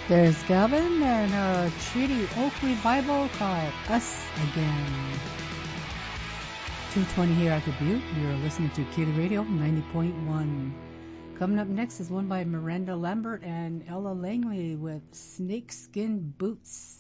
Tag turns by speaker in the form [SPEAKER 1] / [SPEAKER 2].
[SPEAKER 1] There's Calvin and her Treaty Oakley Bible called Us Again. 2:20 here at the Butte. You're listening to Kitty Radio 90.1. Coming up next is one by Miranda Lambert and Ella Langley with Snakeskin Boots.